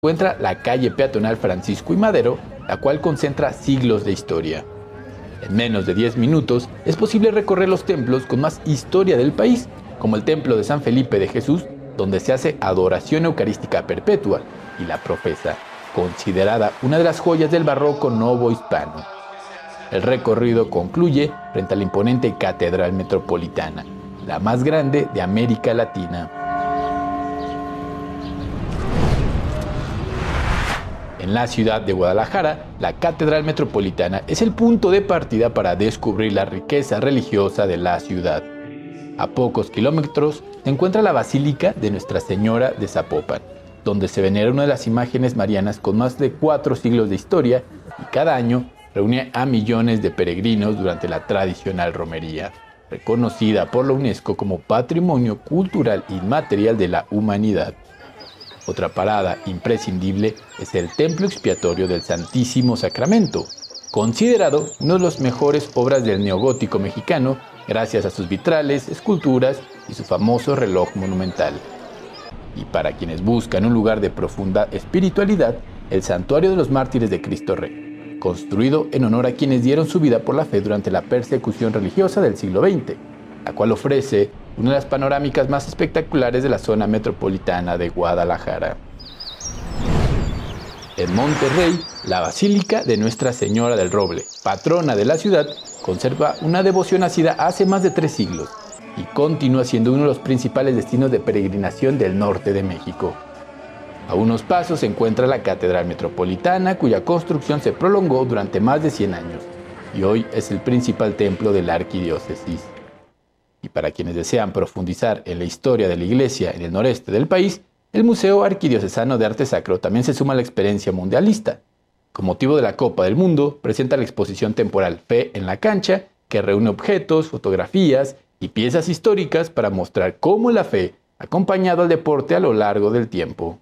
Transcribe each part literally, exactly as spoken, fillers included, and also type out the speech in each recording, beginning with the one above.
encuentra la calle peatonal Francisco y Madero, la cual concentra siglos de historia. En menos de diez minutos es posible recorrer los templos con más historia del país, como el Templo de San Felipe de Jesús, donde se hace adoración eucarística perpetua, y la Profesa, considerada una de las joyas del barroco novohispano. El recorrido concluye frente a la imponente Catedral Metropolitana, la más grande de América Latina. En la ciudad de Guadalajara, la Catedral Metropolitana es el punto de partida para descubrir la riqueza religiosa de la ciudad. A pocos kilómetros se encuentra la Basílica de Nuestra Señora de Zapopan, donde se venera una de las imágenes marianas con más de cuatro siglos de historia y cada año reúne a millones de peregrinos durante la tradicional romería, reconocida por la UNESCO como Patrimonio Cultural Inmaterial de la Humanidad. Otra parada imprescindible es el Templo Expiatorio del Santísimo Sacramento, considerado una de las mejores obras del neogótico mexicano gracias a sus vitrales, esculturas y su famoso reloj monumental. Y para quienes buscan un lugar de profunda espiritualidad, el Santuario de los Mártires de Cristo Rey, construido en honor a quienes dieron su vida por la fe durante la persecución religiosa del siglo veinte, la cual ofrece una de las panorámicas más espectaculares de la zona metropolitana de Guadalajara. En Monterrey, la Basílica de Nuestra Señora del Roble, patrona de la ciudad, conserva una devoción nacida hace más de tres siglos y continúa siendo uno de los principales destinos de peregrinación del norte de México. A unos pasos se encuentra la Catedral Metropolitana, cuya construcción se prolongó durante más de cien años y hoy es el principal templo de la arquidiócesis. Y para quienes desean profundizar en la historia de la Iglesia en el noreste del país, el Museo Arquidiocesano de Arte Sacro también se suma a la experiencia mundialista. Con motivo de la Copa del Mundo, presenta la exposición temporal Fe en la Cancha, que reúne objetos, fotografías y piezas históricas para mostrar cómo la fe ha acompañado al deporte a lo largo del tiempo.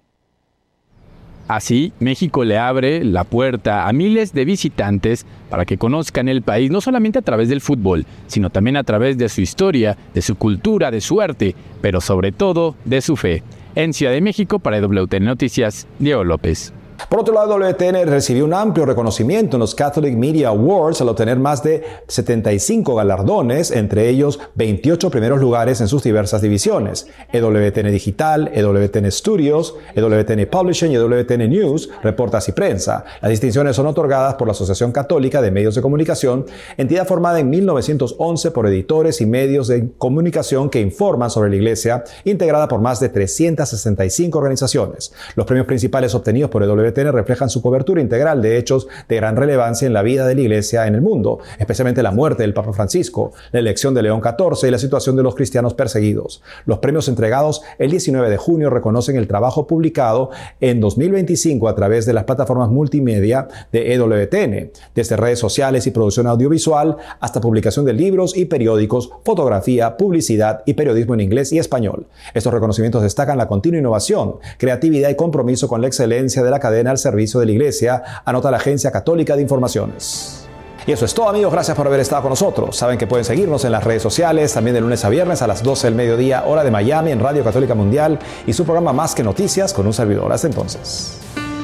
Así, México le abre la puerta a miles de visitantes para que conozcan el país, no solamente a través del fútbol, sino también a través de su historia, de su cultura, de su arte, pero sobre todo de su fe. En Ciudad de México, para W T N Noticias, Diego López. Por otro lado, W T N recibió un amplio reconocimiento en los Catholic Media Awards al obtener más de setenta y cinco galardones, entre ellos veintiocho primeros lugares en sus diversas divisiones. E W T N Digital, E W T N Studios, E W T N Publishing y E W T N News, Reportas y Prensa. Las distinciones son otorgadas por la Asociación Católica de Medios de Comunicación, entidad formada en mil novecientos once por editores y medios de comunicación que informan sobre la Iglesia, integrada por más de trescientas sesenta y cinco organizaciones. Los premios principales obtenidos por E W T N reflejan su cobertura integral de hechos de gran relevancia en la vida de la Iglesia en el mundo, especialmente la muerte del Papa Francisco, la elección de León catorce y la situación de los cristianos perseguidos. Los premios entregados el diecinueve de junio reconocen el trabajo publicado en dos mil veinticinco a través de las plataformas multimedia de E W T N, desde redes sociales y producción audiovisual hasta publicación de libros y periódicos, fotografía, publicidad y periodismo en inglés y español. Estos reconocimientos destacan la continua innovación, creatividad y compromiso con la excelencia de la cadena al servicio de la Iglesia, anota la Agencia Católica de Informaciones. Y eso es todo, amigos. Gracias por haber estado con nosotros. Saben que pueden seguirnos en las redes sociales, también de lunes a viernes a las doce del mediodía, hora de Miami, en Radio Católica Mundial y su programa Más que Noticias con un servidor. Hasta entonces.